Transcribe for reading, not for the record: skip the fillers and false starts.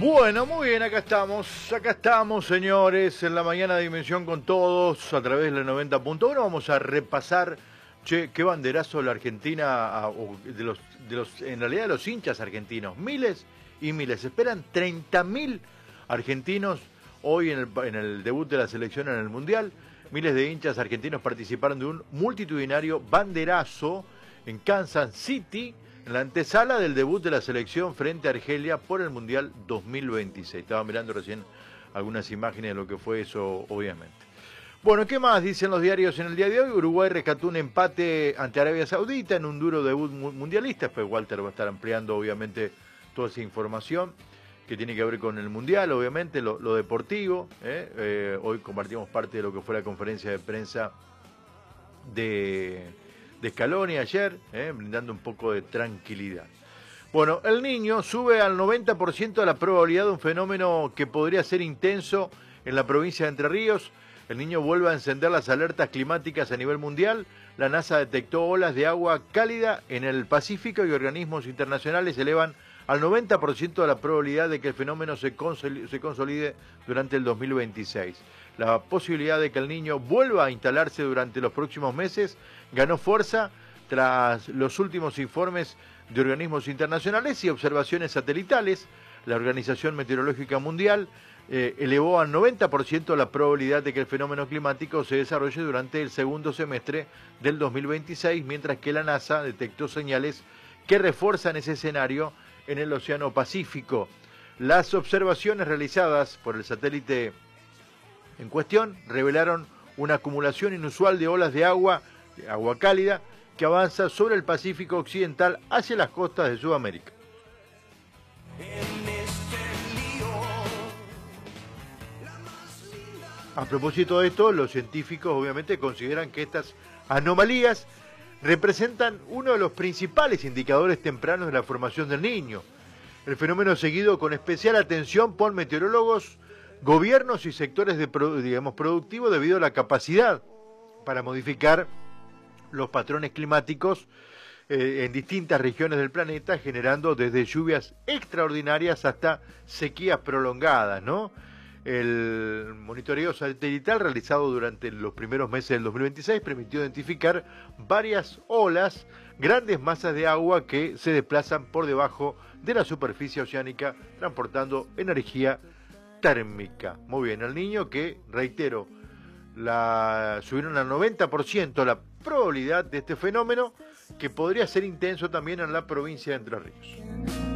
Bueno, muy bien, acá estamos, señores, en la mañana de Dimensión con todos, a través del 90.1. Vamos a repasar, qué banderazo la Argentina, en realidad de los hinchas argentinos, miles y miles. Esperan 30.000 argentinos hoy en el debut de la selección en el Mundial. Miles de hinchas argentinos participaron de un multitudinario banderazo en Kansas City, en la antesala del debut de la selección frente a Argelia por el Mundial 2026. Estaba mirando recién algunas imágenes de lo que fue eso, obviamente. Bueno, ¿qué más dicen los diarios en el día de hoy? Uruguay rescató un empate ante Arabia Saudita en un duro debut mundialista. Después Walter va a estar ampliando, obviamente, toda esa información que tiene que ver con el Mundial, obviamente, lo deportivo. Hoy compartimos parte de lo que fue la conferencia de prensa de Scaloni ayer, brindando un poco de tranquilidad. Bueno, el Niño sube al 90% de la probabilidad de un fenómeno que podría ser intenso en la provincia de Entre Ríos. El Niño vuelve a encender las alertas climáticas a nivel mundial. La NASA detectó olas de agua cálida en el Pacífico y organismos internacionales elevan al 90% de la probabilidad de que el fenómeno se consolide durante el 2026. La posibilidad de que el Niño vuelva a instalarse durante los próximos meses ganó fuerza tras los últimos informes de organismos internacionales y observaciones satelitales. La Organización Meteorológica Mundial elevó al 90% la probabilidad de que el fenómeno climático se desarrolle durante el segundo semestre del 2026, mientras que la NASA detectó señales que refuerzan ese escenario en el Océano Pacífico. Las observaciones realizadas por el satélite en cuestión revelaron una acumulación inusual de olas de agua cálida, que avanza sobre el Pacífico Occidental hacia las costas de Sudamérica. A propósito de esto, los científicos obviamente consideran que estas anomalías representan uno de los principales indicadores tempranos de la formación del Niño. El fenómeno es seguido con especial atención por meteorólogos, gobiernos y sectores productivos debido a la capacidad para modificar los patrones climáticos en distintas regiones del planeta, generando desde lluvias extraordinarias hasta sequías prolongadas, ¿no? El monitoreo satelital realizado durante los primeros meses del 2026 permitió identificar varias olas, grandes masas de agua que se desplazan por debajo de la superficie oceánica, transportando energía térmica. Muy bien, el Niño que, reitero, subieron al 90% la probabilidad de este fenómeno, que podría ser intenso también en la provincia de Entre Ríos.